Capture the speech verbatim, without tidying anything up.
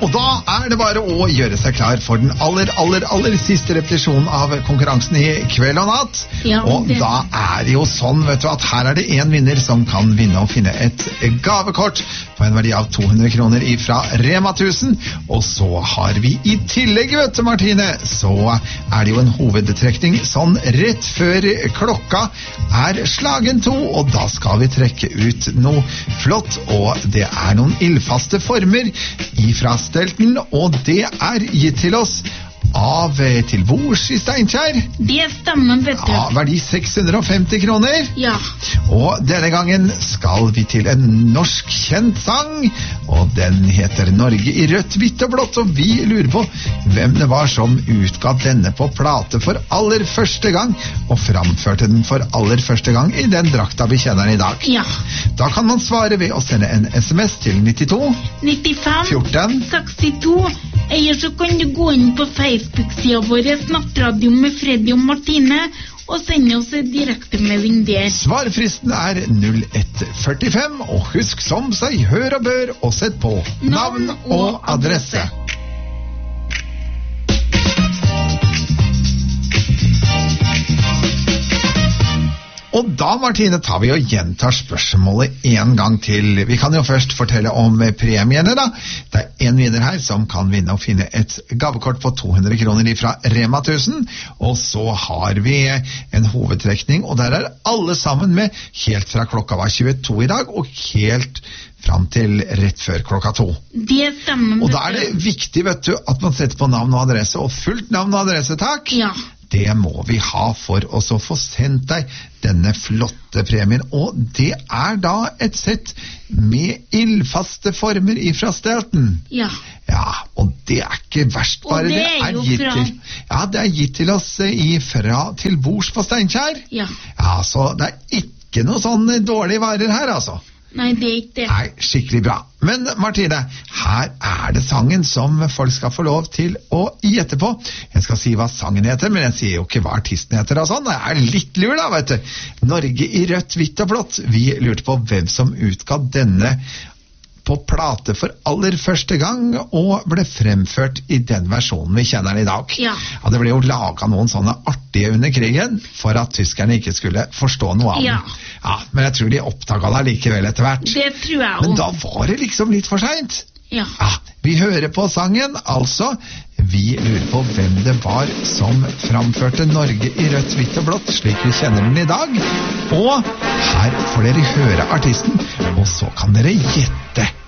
Og da er det bare å gjøre seg klar for den aller, aller, aller siste repetisjonen av konkurransen i kveld og natt. Ja, og det... da er det jo sånn, vet du, at her er det en vinner som kan vinne og finne et gavekort på en verdi av to hundre kroner fra Rema tusen. Og så har vi i tillegg, vet du, Martine, så er det jo en hovedtrekning sånn rett før klokka er slagen to, og da skal vi trekke ut noe flott, og det er noen ildfaste former ifra stelten, og det er gitt til oss av Til bords i Steinkjer. Det stemmer, vet du. Ja, verdi seks hundre og femti kroner. Ja. Og denne gangen skal vi til en norsk kjent sang, og den heter Norge i rødt, hvitt og blått, og vi lurer på hvem det var som utga denne på plate for aller første gang, og framførte den for aller første gang i den drakta vi kjenner i dag. Ja. Da kan man svare ved å sende en sms til nittito nittifem fjorten sekstito, eller så kan du gå inn på Facebook-sida vår Nattradio med Freddy og Martine og sende oss en direktemelding der. Svarfristen er null ett førtifem, og husk som seg hør og bør, og sett på navn og adresse. Og da, Martine, tar vi og gjentar spørsmålet en gang til. Vi kan jo først fortelle om premiene, da. Det er en vinner her som kan vinne og finne et gavekort på to hundre kroner fra Rema tusen. Og så har vi en hovedtrekning, og der er alle sammen med helt fra klokka var tjueto i dag, og helt fram til rett før klokka to. Det stemmer. Og da er det viktig, vet du, at man setter på navn og adresse, og fullt navn og adresse, takk. Ja. Det må vi ha for oss å få sendt deg denne flotte premien, og det er da et sett med ildfaste former ifra Stelten. Ja. Ja, og det er ikke verst, bare det det er er jo gitt fra... til, ja, det er gitt til oss ifra Til bords på Steinkjer. Ja. Ja, så det er ikke noe sånn dårlige varer her, altså. Nei, det er ikke det. Nei, skikkelig bra. Men Martine, her er det sangen som folk skal få lov til å gjette på. Jeg skal si hva sangen heter, men jeg sier jo ikke hva artisten heter og sånn. Det er litt lur da, vet du. Norge i rødt, hvitt og blått. Vi lurte på hvem som utga denne på plate for aller første gang, og ble fremført i den versjonen vi kjenner den i dag. Ja. Ja, det ble jo laget noen sånne artige under krigen, for at tyskerne ikke skulle forstå noe av den. Ja. Ja, men jeg tror de oppdaget det likevel etter hvert. Det tror jeg også. Men da var det liksom litt for sent. Ja. Ja, vi hører på sangen, altså. Vi lurer på hvem det var som framførte Norge i rødt, hvitt og blått, slik vi kjenner den i dag. Og her får dere høre artisten, og så kan dere gjette